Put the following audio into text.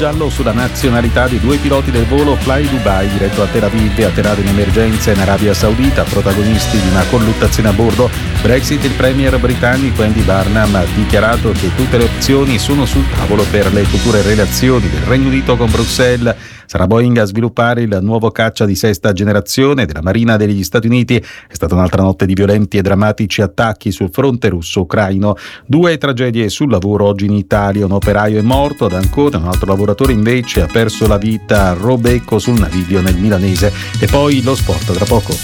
giallo sulla nazionalità di 2 piloti del volo Fly Dubai diretto a Tel Aviv e atterrato in emergenza in Arabia Saudita, protagonisti di una colluttazione a bordo. Brexit. Il premier britannico Andy Burnham ha dichiarato che tutte le opzioni sono sul tavolo per le future relazioni del Regno Unito con Bruxelles. Sarà Boeing a sviluppare il nuovo caccia di 6ª generazione della Marina degli Stati Uniti. È stata un'altra notte di violenti e drammatici attacchi sul fronte russo-ucraino. 2 tragedie sul lavoro oggi in Italia. Un operaio è morto ad Ancona, un altro lavoratore invece ha perso la vita a Robecco sul naviglio nel milanese. E poi lo sport tra poco.